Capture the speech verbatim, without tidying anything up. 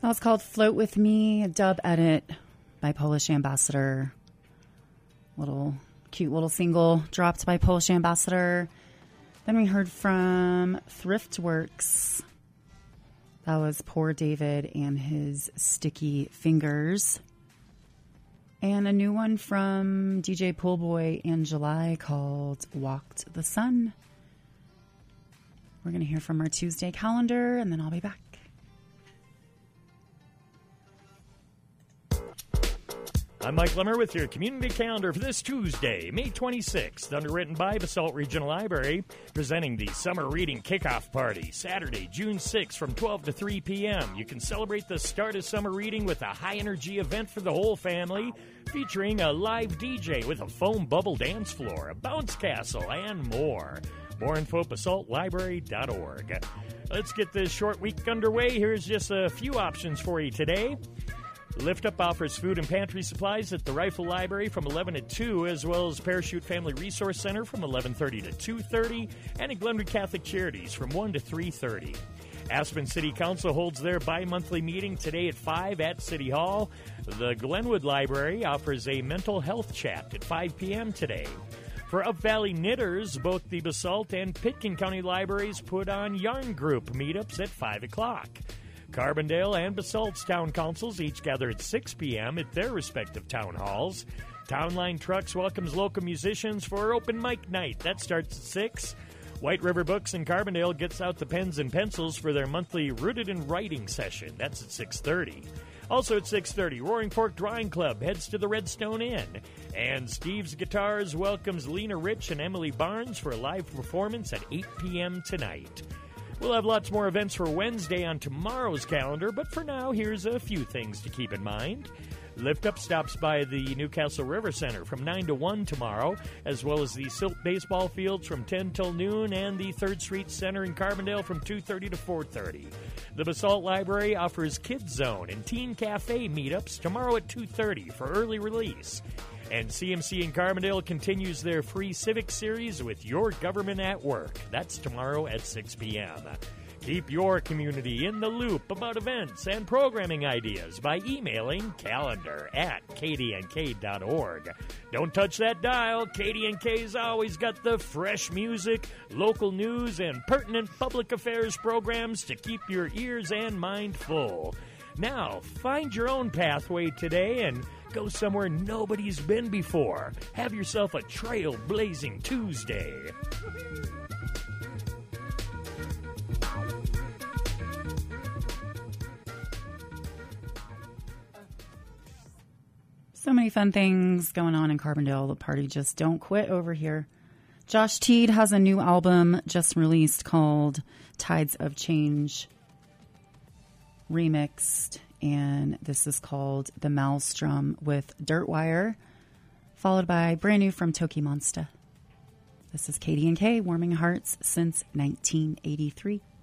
That was called Float With Me, a dub edit by Polish Ambassador. Little cute little single dropped by Polish Ambassador. Then we heard from Thriftworks. That was Poor David and His Sticky Fingers. And a new one from D J Poolboy and July called Walked the Sun. We're going to hear from our Tuesday calendar, and then I'll be back. I'm Mike Lemmer with your community calendar for this Tuesday, May twenty-sixth, underwritten by Basalt Regional Library, presenting the Summer Reading Kickoff Party, Saturday, June sixth from twelve to three p.m. You can celebrate the start of summer reading with a high-energy event for the whole family, featuring a live D J with a foam bubble dance floor, a bounce castle, and more. More info at basalt library dot org. Let's get this short week underway. Here's just a few options for you today. Lift Up offers food and pantry supplies at the Rifle Library from eleven to two, as well as Parachute Family Resource Center from eleven thirty to two thirty, and at Glenwood Catholic Charities from one to three thirty. Aspen City Council holds their bi-monthly meeting today at five at City Hall. The Glenwood Library offers a mental health chat at five p.m. today. For Up Valley Knitters, both the Basalt and Pitkin County Libraries put on Yarn Group meetups at five o'clock. Carbondale and Basalt's town councils each gather at six p.m. at their respective town halls. Townline Trucks welcomes local musicians for open mic night. That starts at six. White River Books in Carbondale gets out the pens and pencils for their monthly Rooted in Writing session. That's at six thirty. Also at six thirty, Roaring Fork Drawing Club heads to the Redstone Inn. And Steve's Guitars welcomes Lena Rich and Emily Barnes for a live performance at eight p.m. tonight. We'll have lots more events for Wednesday on tomorrow's calendar, but for now, here's a few things to keep in mind. Lift Up stops by the Newcastle River Center from nine to one tomorrow, as well as the Silt Baseball Fields from ten till noon, and the third Street Center in Carbondale from two thirty to four thirty. The Basalt Library offers Kids Zone and Teen Cafe meetups tomorrow at two thirty for early release. And C M C in Carbondale continues their free civic series with Your Government at Work. That's tomorrow at six p.m. Keep your community in the loop about events and programming ideas by emailing calendar at k d n k dot org. Don't touch that dial. K D N K's always got the fresh music, local news, and pertinent public affairs programs to keep your ears and mind full. Now, find your own pathway today and go somewhere nobody's been before. Have yourself a trailblazing Tuesday. So many fun things going on in Carbondale. The party just don't quit over here. Josh Teed has a new album just released called Tides of Change Remixed, and this is called The Maelstrom with Dirtwire, followed by brand new from Toki Monsta. This is K D N K, warming hearts since nineteen eighty-three.